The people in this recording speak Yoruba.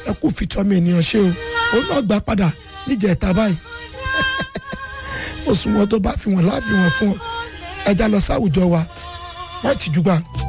ẹ kú fìtọ́ mi ènìyàn ṣe o òun náà gbà padà níjẹ̀ta báyìí òṣùwọ̀n tó bá fi wọ́n láàfin wọn fún ọ ẹja lọ sáwùjọ wa má tìjú gbà.